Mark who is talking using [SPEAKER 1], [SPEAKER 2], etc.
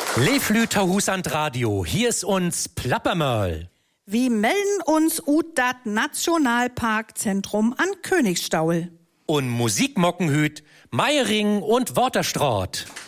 [SPEAKER 1] Leflüterhus an Radio, hier ist uns Plappermöll.
[SPEAKER 2] Wir melden uns ut dat Nationalparkzentrum an Königstaul.
[SPEAKER 1] Und Musikmockenhüt, Meiring und Waterstraat.